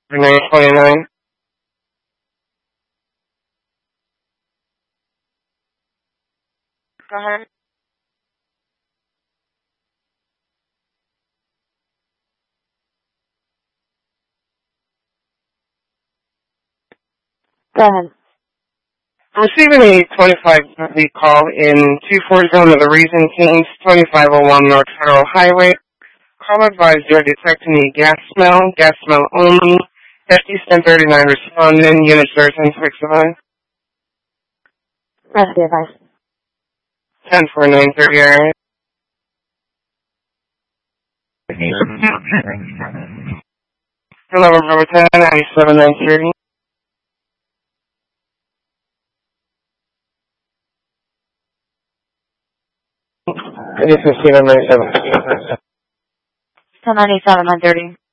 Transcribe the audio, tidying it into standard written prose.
929. Go ahead. Go ahead. Receiving a 25 lead call in 240 zone of the Reason Kings, 2501 North Federal Highway. Call advised you're detecting a gas smell only. FD 1039 responding, units very 1065. Rest the advice. 104930 area. 11 Bravo 10, 9793. It is 97. 1097, 930.